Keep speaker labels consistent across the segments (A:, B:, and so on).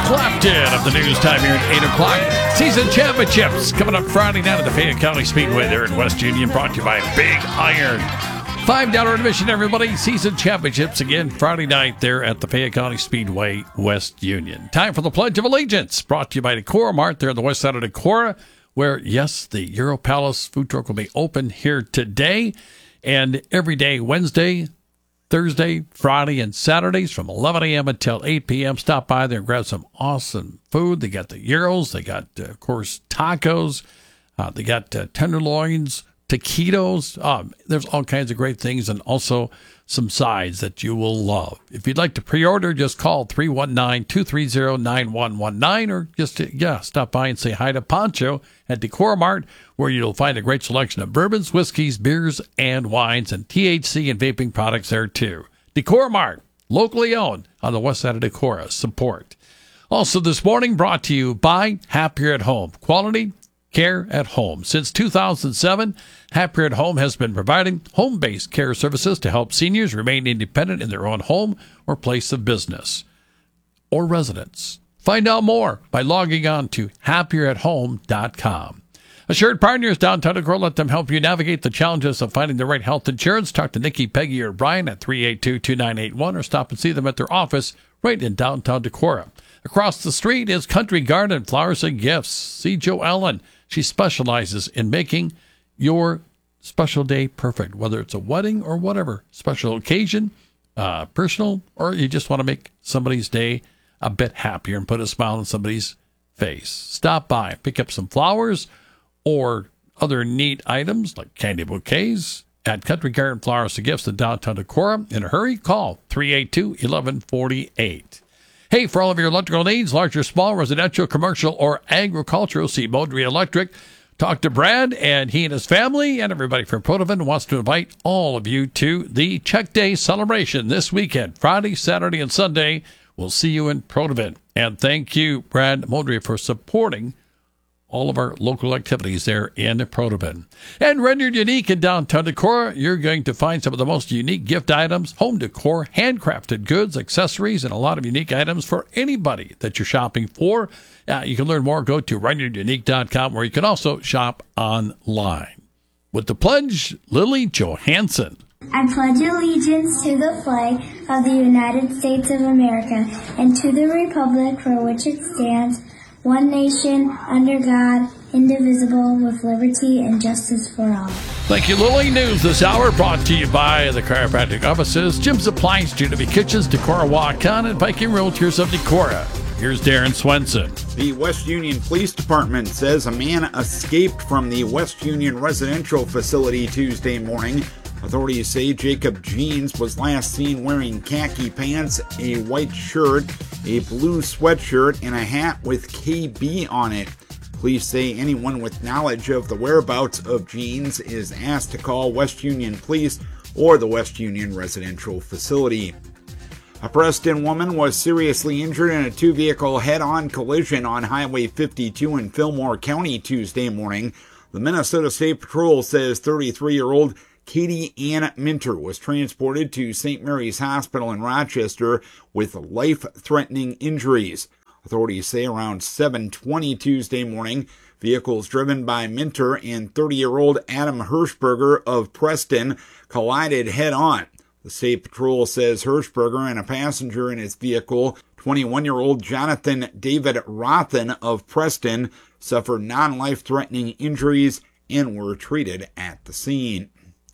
A: Clapton of the news time here at 8 o'clock. Season championships coming up Friday night at the Fayette County Speedway there in West Union, brought to you by Big Iron. $5 admission, everybody. Season championships again Friday night there at the Fayette County Speedway, West Union. Time for the Pledge of Allegiance, brought to you by Decorah Mart there on the west side of Decorah, where, yes, the Euro Palace food truck will be open here today and every day, Wednesday, Thursday, Friday, and Saturdays from 11 a.m. until 8 p.m. Stop by there and grab some awesome food. They got the gyros. They got, of course, tacos. They got tenderloins, taquitos. There's all kinds of great things, and also some sides that you will love. If you'd like to pre-order, just call 319-230-9119 or just, stop by and say hi to Pancho at Decorah Mart, where you'll find a great selection of bourbons, whiskeys, beers, and wines, and THC and vaping products there too. Decorah Mart, locally owned on the west side of Decorah. Support. Also this morning, brought to you by Happier at Home. Quality care at home. Since 2007, Happier at Home has been providing home-based care services to help seniors remain independent in their own home or place of business or residence. Find out more by logging on to happieratHome.com. Assured Partners downtown Decorah, let them help you navigate the challenges of finding the right health insurance. Talk to Nikki, Peggy, or Brian at 382-2981 or stop and see them at their office right in downtown Decorah. Across the street is Country Garden Flowers and Gifts. See Joe Ellen. She specializes in making your special day perfect, whether it's a wedding or whatever special occasion, personal, or you just want to make somebody's day a bit happier and put a smile on somebody's face. Stop by, pick up some flowers or other neat items like candy bouquets at Country Garden Flowers and Gifts in downtown Decorah. In a hurry, call 382-1148. Hey, for all of your electrical needs, large or small, residential, commercial, or agricultural, see Modry Electric. Talk to Brad, and he and his family and everybody from Protovan wants to invite all of you to the Check Day celebration this weekend, Friday, Saturday, and Sunday. We'll see you in Protovan. And thank you, Brad Modry, for supporting all of our local activities there in Protovan. And rendered unique in downtown Decorah, you're going to find some of the most unique gift items, home decor, handcrafted goods, accessories, and a lot of unique items for anybody that you're shopping for. You can learn more. Go to renderedunique.com, where you can also shop online. With the pledge, Lily Johansson.
B: I pledge allegiance to the flag of the United States of America and to the republic for which it stands, one nation, under God, indivisible, with liberty and justice for all.
A: Thank you, Lily. News this hour brought to you by the chiropractic offices, Jim's Appliance, Genevieve Kitchens, Decorah Wakan, and Viking Realtors of Decorah. Here's Darren Swenson.
C: The West Union Police Department says a man escaped from the West Union residential facility Tuesday morning. Authorities say Jacob Jeans was last seen wearing khaki pants, a white shirt, a blue sweatshirt, and a hat with KB on it. Police say anyone with knowledge of the whereabouts of Jeans is asked to call West Union Police or the West Union residential facility. A Preston woman was seriously injured in a two-vehicle head-on collision on Highway 52 in Fillmore County Tuesday morning. The Minnesota State Patrol says 33-year-old Katie Ann Minter was transported to St. Mary's Hospital in Rochester with life-threatening injuries. Authorities say around 7:20 Tuesday morning, vehicles driven by Minter and 30-year-old Adam Hirschberger of Preston collided head-on. The State Patrol says Hirschberger and a passenger in his vehicle, 21-year-old Jonathan David Rothen of Preston, suffered non-life-threatening injuries and were treated at the scene.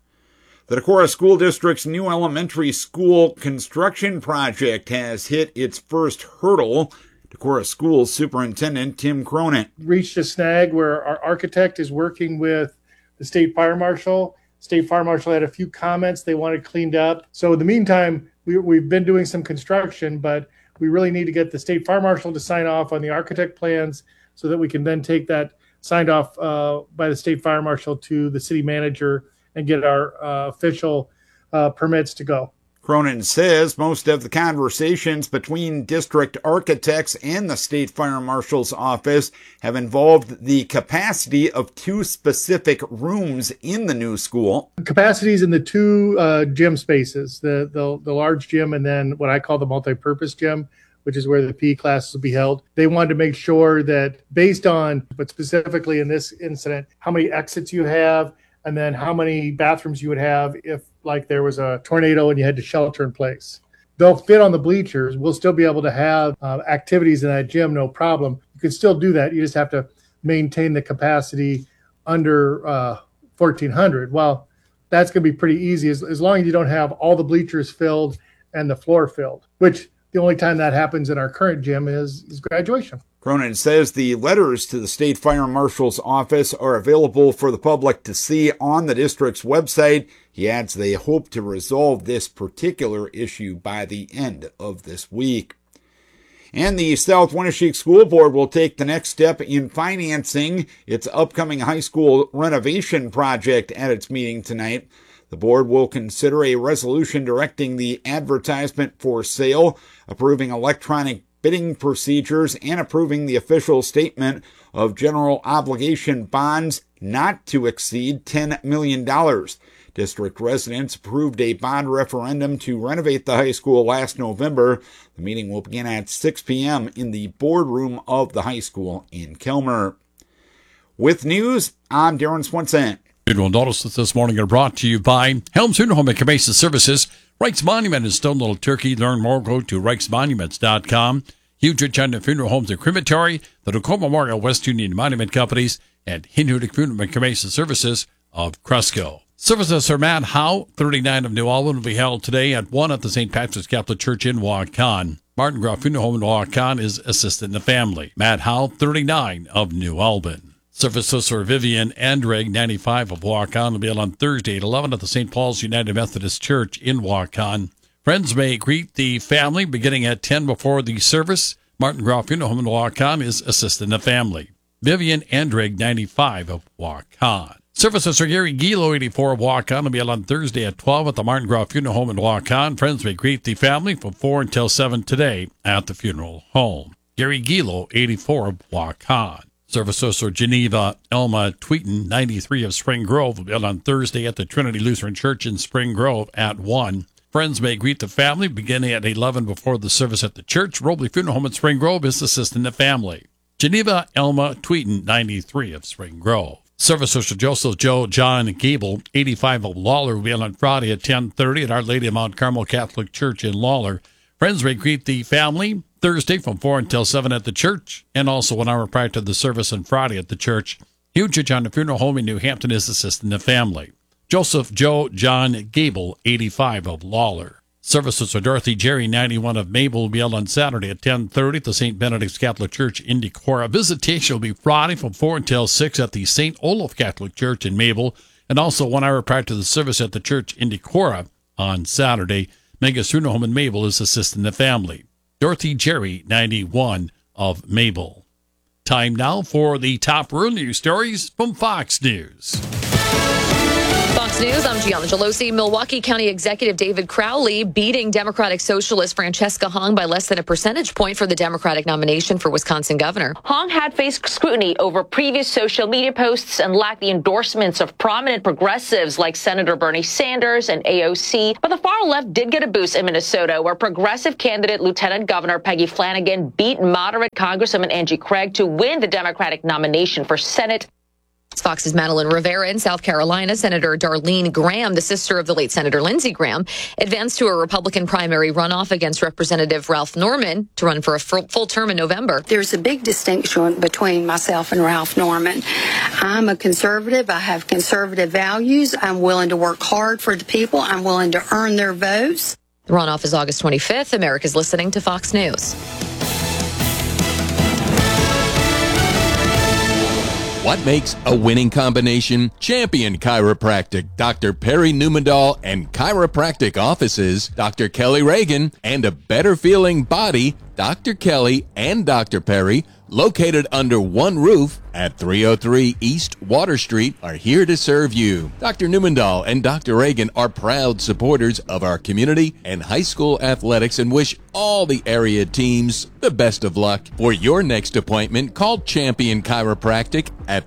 C: The Decorah School District's new elementary school construction project has hit its first hurdle. Decorah Schools Superintendent Tim Cronin
D: reached a snag where our architect is working with the State Fire Marshal. State Fire Marshal had a few comments they wanted cleaned up. So in the meantime, we've been doing some construction, but we really need to get the State Fire Marshal to sign off on the architect plans so that we can then take that signed off by the State Fire Marshal to the city manager and get our official permits to go.
C: Cronin says most of the conversations between district architects and the State Fire Marshal's office have involved the capacity of two specific rooms in the new school.
D: Capacities in the two gym spaces, the large gym and then what I call the multi-purpose gym. which is where the PE classes will be held. They wanted to make sure that based on, but specifically in this incident, how many exits you have, and then how many bathrooms you would have if like there was a tornado and you had to shelter in place. They'll fit on the bleachers. We'll still be able to have activities in that gym, no problem. You can still do that. You just have to maintain the capacity under 1,400. Well, that's going to be pretty easy as long as you don't have all the bleachers filled and the floor filled, which the only time that happens in our current gym is graduation.
C: Cronin says the letters to the State Fire Marshal's office are available for the public to see on the district's website. He adds they hope to resolve this particular issue by the end of this week. And the South Winneshiek School Board will take the next step in financing its upcoming high school renovation project at its meeting tonight. The board will consider a resolution directing the advertisement for sale, approving electronic bidding procedures, and approving the official statement of general obligation bonds not to exceed $10 million. District residents approved a bond referendum to renovate the high school last November. The meeting will begin at 6 p.m. in the boardroom of the high school in Kilmer. With news, I'm Darren Swenson.
A: Funeral notices this morning are brought to you by Helms Funeral Home and Cremation Services, Reich's Monument in Stone Little Turkey. Learn more, go to reichsmonuments.com. Huge China Funeral Homes and Crematory, the Tacoma Memorial West Union Monument Companies, and Hindudik Funeral and Cremation Services of Cresco. Services for Matt Howe, 39 of New Albin, will be held today at 1 at the St. Patrick's Catholic Church in Waukon. Martin Groff Funeral Home in Waukon is assisted in the family. Matt Howe, 39 of New Albin. Services for Vivian Andreg, 95 of Waukon, will be held on Thursday at 11 at the St. Paul's United Methodist Church in Waukon. Friends may greet the family beginning at 10 before the service. Martin Groff Funeral Home in Waukon is assisted in the family. Vivian Andreg, 95 of Waukon. Services for Gary Gilo, 84 of Waukon, will be held on Thursday at 12 at the Martin Groff Funeral Home in Waukon. Friends may greet the family from 4 until 7 today at the funeral home. Gary Gilo, 84 of Waukon. Services for Geneva Elma Tweeton, 93 of Spring Grove, will be held on Thursday at the Trinity Lutheran Church in Spring Grove at 1. Friends may greet the family beginning at 11 before the service at the church. Robley Funeral Home in Spring Grove is assisting the family. Geneva Elma Tweeton, 93 of Spring Grove. Services for Joseph Joe John Gable, 85 of Lawler, will be held on Friday at 10:30 at Our Lady of Mount Carmel Catholic Church in Lawler. Friends may greet the family Thursday from 4 until 7 at the church, and also 1 hour prior to the service on Friday at the church. Hugh John Funeral Home in New Hampton is assisting the family. Joseph Joe John Gable, 85 of Lawler. Services for Dorothy Jerry, 91 of Mabel, will be held on Saturday at 10:30 at the St. Benedict's Catholic Church in Decorah. Visitation will be Friday from 4 until 6 at the St. Olaf Catholic Church in Mabel, and also 1 hour prior to the service at the church in Decorah on Saturday. Megas Funeral Home in Mabel is assisting the family. Dorothy Jerry, 91 of Mabel. Time now for the top rural news stories from Fox News.
E: Fox News, I'm Gianna Gelosi. Milwaukee County Executive David Crowley beating Democratic Socialist Francesca Hong by less than a percentage point for the Democratic nomination for Wisconsin governor.
F: Hong had faced scrutiny over previous social media posts and lacked the endorsements of prominent progressives like Senator Bernie Sanders and AOC. But the far left did get a boost in Minnesota, where progressive candidate Lieutenant Governor Peggy Flanagan beat moderate Congresswoman Angie Craig to win the Democratic nomination for Senate.
E: Fox's Madeline Rivera in South Carolina. Senator Darlene Graham, the sister of the late Senator Lindsey Graham, advanced to a Republican primary runoff against Representative Ralph Norman to run for a full term in November.
G: There's a big distinction between myself and Ralph Norman. I'm a conservative. I have conservative values. I'm willing to work hard for the people. I'm willing to earn their votes.
E: The runoff is August 25th. America's listening to Fox News.
H: What makes a winning combination? Champion Chiropractic, Dr. Perry Newmandahl and chiropractic offices, Dr. Kelly Reagan, and a better feeling body, Dr. Kelly and Dr. Perry, located under one roof at 303 East Water Street, are here to serve you. Dr. Newmandahl and Dr. Reagan are proud supporters of our community and high school athletics and wish all the area teams the best of luck. For your next appointment, call Champion Chiropractic at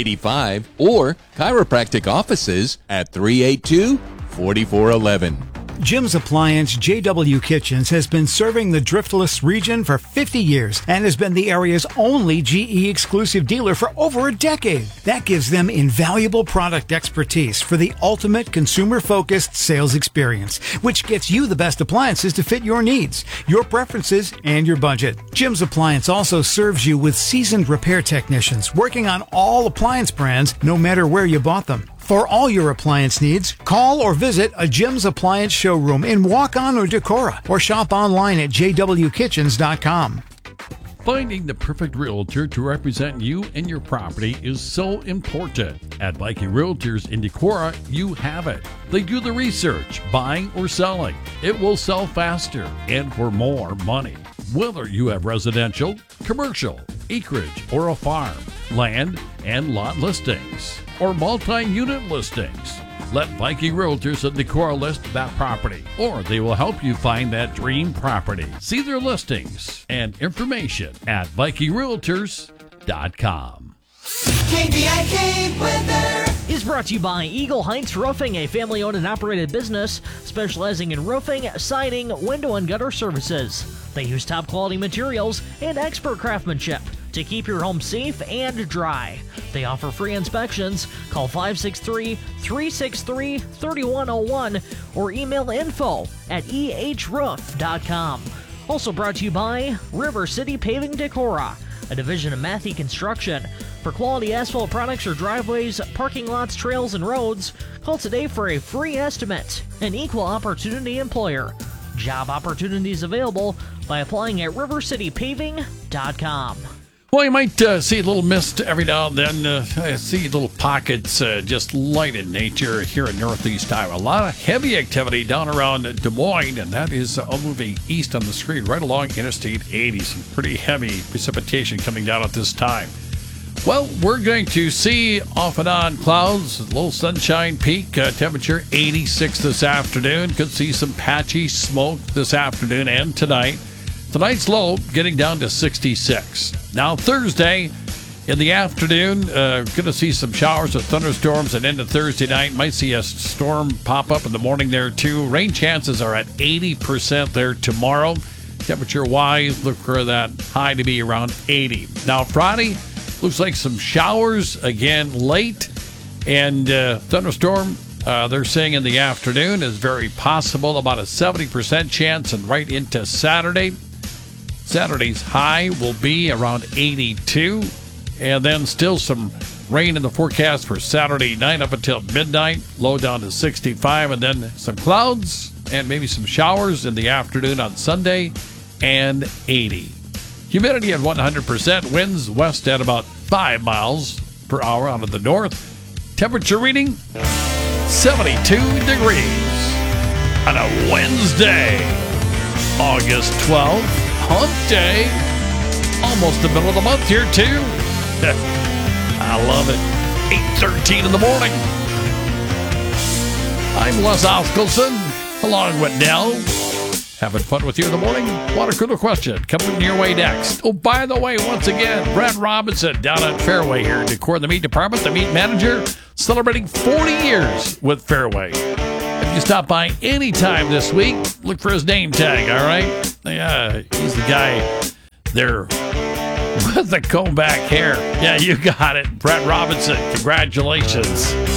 H: 382-1085 or chiropractic offices at 382-4411.
I: Jim's Appliance JW Kitchens has been serving the Driftless region for 50 years and has been the area's only GE exclusive dealer for over a decade. That gives them invaluable product expertise for the ultimate consumer-focused sales experience, which gets you the best appliances to fit your needs, your preferences, and your budget. Jim's Appliance also serves you with seasoned repair technicians working on all appliance brands, no matter where you bought them. For all your appliance needs, call or visit a Jim's Appliance showroom in Waukon or Decorah, or shop online at jwkitchens.com.
A: Finding the perfect realtor to represent you and your property is so important. At Viking Realtors in Decorah, you have it. They do the research, buying or selling. It will sell faster and for more money. Whether you have residential, commercial, acreage, or a farm, land and lot listings, or multi-unit listings, let Viking Realtors at Decorah list that property, or they will help you find that dream property. See their listings and information at VikingRealtors.com.
J: KVIK weather
K: is brought to you by Eagle Heights Roofing, a family-owned and operated business specializing in roofing, siding, window, and gutter services. They use top-quality materials and expert craftsmanship to keep your home safe and dry. They offer free inspections. Call 563-363-3101 or email info@ehroof.com. Also brought to you by River City Paving Decorah, a division of Matthey Construction. For quality asphalt products or driveways, parking lots, trails, and roads, call today for a free estimate. An equal opportunity employer. Job opportunities available by applying at rivercitypaving.com.
A: Well, you might see a little mist every now and then. I see little pockets just light in nature here in northeast Iowa. A lot of heavy activity down around Des Moines, and that is moving east on the screen right along Interstate 80. Some pretty heavy precipitation coming down at this time. Well, we're going to see off and on clouds, a little sunshine peak, temperature 86 this afternoon. Could see some patchy smoke this afternoon and tonight. Tonight's low getting down to 66. Now Thursday in the afternoon, going to see some showers or thunderstorms, and into Thursday night, might see a storm pop up in the morning there too. Rain chances are at 80% there tomorrow. Temperature-wise, look for that high to be around 80. Now Friday, looks like some showers again late, and thunderstorm they're saying in the afternoon is very possible, about a 70% chance, and right into Saturday. Saturday's high will be around 82, and then still some rain in the forecast for Saturday night up until midnight, low down to 65, and then some clouds and maybe some showers in the afternoon on Sunday, and 80. Humidity at 100%, winds west at about 5 miles per hour out of the north. Temperature reading 72 degrees on a Wednesday, August 12th. Hump Day, almost the middle of the month here too. I love it. 8:13 in the morning. I'm Les Oskelson, along with Nell. Having fun with you in the morning. Water cooler question coming your way next. Oh, by the way, once again, Brad Robinson down at Fairway here in Decorah, the meat department, the meat manager, celebrating 40 years with Fairway. If you stop by any time this week, look for his name tag, all right? Yeah, he's the guy there with the comb back hair. Yeah, you got it. Brett Robinson, congratulations.